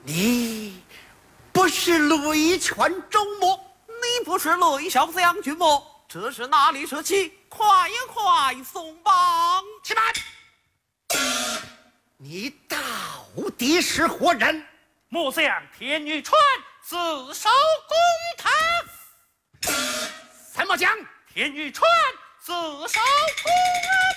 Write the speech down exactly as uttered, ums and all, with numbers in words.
你不是雷泉周末， 你不是雷小将军么？这是哪里设气？快呀快送棒！ 且慢！你到底是何人？ 末将田玉川自首公堂。 怎么讲？ 田玉川自首公堂。